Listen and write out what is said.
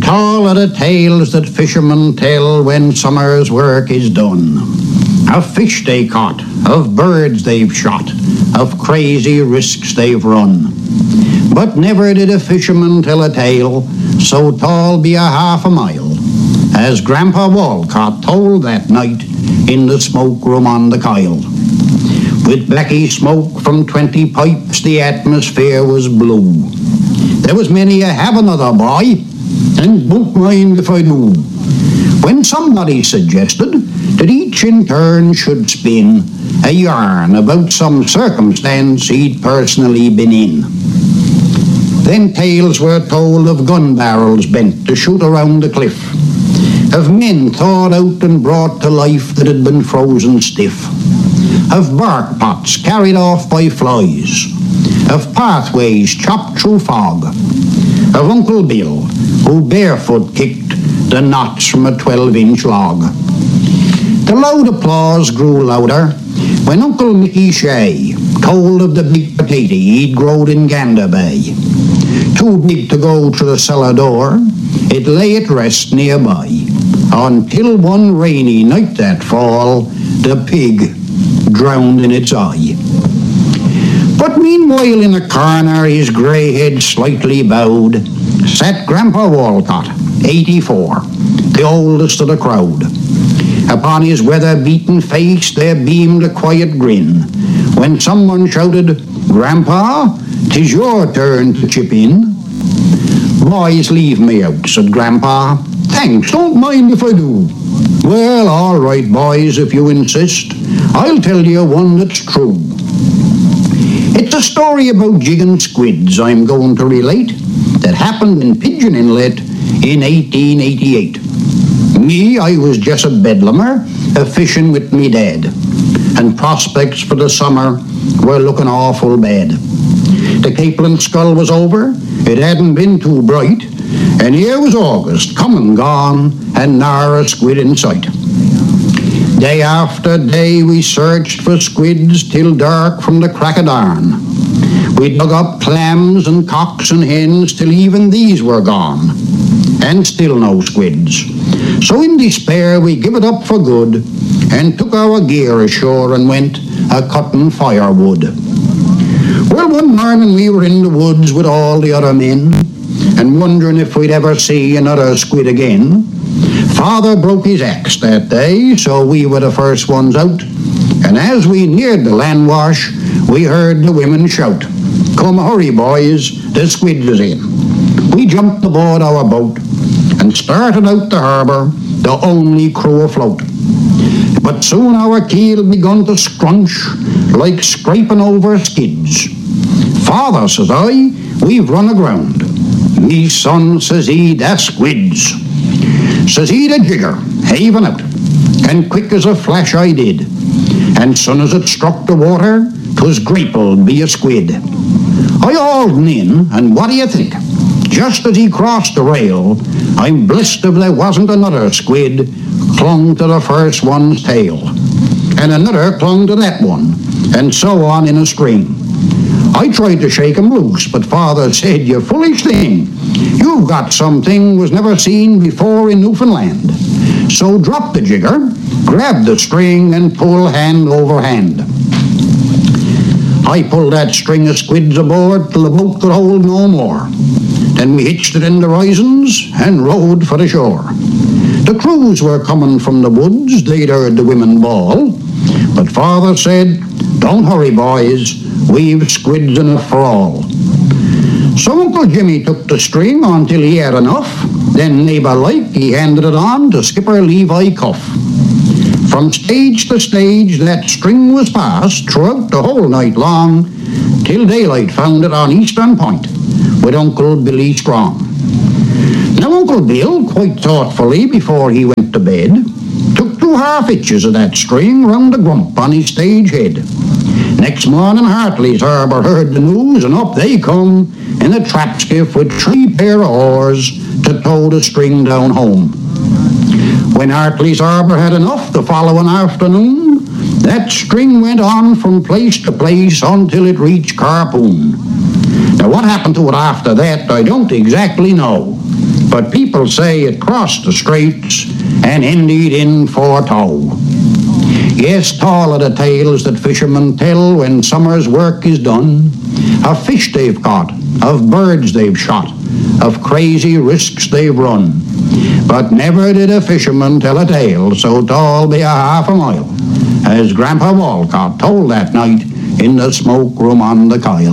Tall are the tales that fishermen tell when summer's work is done. Of fish they caught, of birds they've shot, of crazy risks they've run. But never did a fisherman tell a tale so tall be a half a mile, as Grandpa Walcott told that night in the smoke room on the Kyle. With blacky smoke from 20 pipes, the atmosphere was blue. There was many a have another boy, and won't mind if I do. When somebody suggested that each in turn should spin a yarn about some circumstance he'd personally been in. Then tales were told of gun barrels bent to shoot around the cliff, of men thawed out and brought to life that had been frozen stiff, of bark pots carried off by flies, of pathways chopped through fog, of Uncle Bill who barefoot kicked the knots from a 12-inch log. The loud applause grew louder when Uncle Mickey Shea told of the big potato he'd growed in Gander Bay. Too big to go through the cellar door, it lay at rest nearby, until one rainy night that fall, the pig drowned in its eye. But meanwhile in a corner, his grey head slightly bowed, sat Grandpa Walcott, 84, the oldest of the crowd. Upon his weather-beaten face there beamed a quiet grin, when someone shouted, "Grandpa, 'tis your turn to chip in." "Boys, leave me out," said Grandpa. "Thanks, don't mind if I do." "Well, all right, boys, if you insist. I'll tell you one that's true. It's a story about jigging squids I'm going to relate that happened in Pigeon Inlet in 1888. Me, I was just a bedlamer, a-fishing with me dad, and prospects for the summer were looking awful bad. The Capelin scull was over, it hadn't been too bright, and here was August, come and gone, and nara a squid in sight. Day after day we searched for squids till dark from the crack of dawn. We dug up clams and cocks and hens till even these were gone, and still no squids. So in despair we give it up for good, and took our gear ashore and went a-cutting firewood. Well, one morning we were in the woods with all the other men, and wondering if we'd ever see another squid again. Father broke his axe that day, so we were the first ones out, and as we neared the landwash, we heard the women shout, "Come hurry, boys, the squids is in." We jumped aboard our boat and started out the harbour, the only crew afloat. But soon our keel begun to scrunch like scraping over skids. "Father," says I, "we've run aground." "Me son," says he, "that's squids." Says he, "the jigger, having out," and quick as a flash I did, and soon as it struck the water, 'twas grappled be a squid. I hauled him in, and what do you think? Just as he crossed the rail, I'm blessed if there wasn't another squid clung to the first one's tail, and another clung to that one, and so on in a string. I tried to shake him loose, but Father said, "You foolish thing, you've got something was never seen before in Newfoundland. So drop the jigger, grab the string, and pull hand over hand." I pulled that string of squids aboard till the boat could hold no more. Then we hitched it in the risings and rowed for the shore. The crews were coming from the woods, they'd heard the women bawl, but Father said, "Don't hurry, boys, we've squids enough for all." So Uncle Jimmy took the string until he had enough, then neighbour-like he handed it on to Skipper Levi Cuff. From stage to stage that string was passed throughout the whole night long, till daylight found it on Eastern Point with Uncle Billy Strong. Now Uncle Bill, quite thoughtfully before he went to bed, took 2 half-hitches of that string round the grump on his stage head. Next morning Hartley's Harbour heard the news, and up they come in a trap skiff with 3 pair of oars to tow the string down home. When Hartley's Harbour had enough the following afternoon, that string went on from place to place until it reached Carpoon. Now what happened to it after that I don't exactly know, But people say it crossed the straits and ended in Fort Howe. Yes, tall are the tales that fishermen tell when summer's work is done, of fish they've caught, of birds they've shot, of crazy risks they've run. But never did a fisherman tell a tale so tall be a half a mile, as Grandpa Walcott told that night in the smoke room on the Kyle.